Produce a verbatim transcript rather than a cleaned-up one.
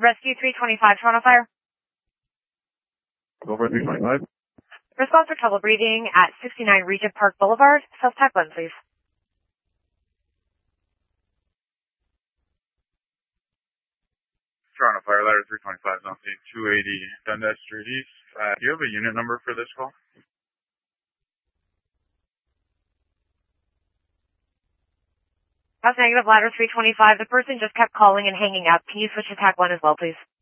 Rescue three twenty-five, Toronto Fire. Go for three twenty-five. Response for trouble breathing at sixty-nine Regent Park Boulevard. Self-tac one, please. Toronto Fire, ladder three twenty-five, not seeing two eighty Dundas Street East. Uh, do you have a unit number for this call? That's negative, ladder three twenty-five. The person just kept calling and hanging up. Can you switch to tac one as well, please?